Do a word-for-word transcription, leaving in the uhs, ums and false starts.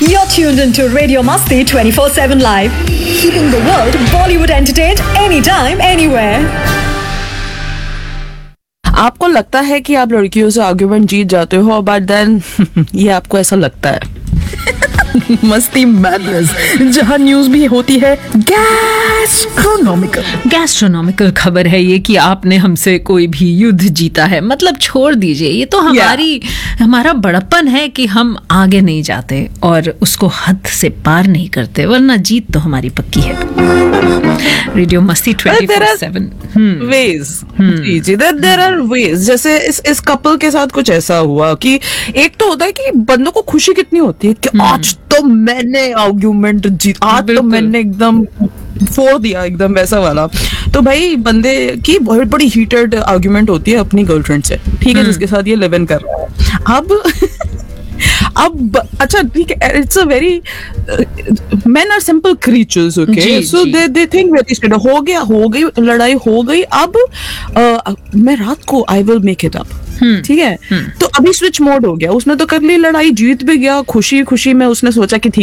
You're tuned into Radio Masti twenty-four seven Live, keeping the world Bollywood entertained anytime, anywhere. आपको लगता है कि आप लड़कियों से आर्ग्यूमेंट जीत जाते हो, बट देन ये आपको ऐसा लगता है। मस्ती मैडनेस, जहां न्यूज भी होती है गैस्ट्रोनॉमिकल। गैस्ट्रोनॉमिकल खबर है ये कि आपने हमसे कोई भी युद्ध जीता है, मतलब छोड़ दीजिए, ये तो हमारी yeah. हमारा बड़प्पन है कि हम आगे नहीं जाते और उसको हद से पार नहीं करते, वरना जीत तो हमारी पक्की है। रेडियो मस्ती twenty four seven veg, ji ji, there are veg. जैसे इस इस कपल के साथ कुछ ऐसा हुआ कि एक तो होता है कि बंदों को खुशी कितनी होती है कि आज तो मैंने आर्ग्यूमेंट जीत, आज तो मैंने एकदम फोड़ दिया, एकदम वैसा वाला। तो भाई बंदे की बहुत बड़ी हीटेड आर्ग्यूमेंट होती है अपनी गर्लफ्रेंड से, ठीक है, जिसके साथ ये लिव इन कर रहा है। अब अब अच्छा ठीक है, it's a very men are simple creatures, okay, so they they think very straight. हो गया, हो गई लड़ाई, हो गई, अब uh, मैं रात को I will make it up, ठीक है। तो अभी स्विच मोड हो गया, उसने तो कर ली लड़ाई, जीत भी गया, खुशी खुशी में उसने सोचा कि ठीक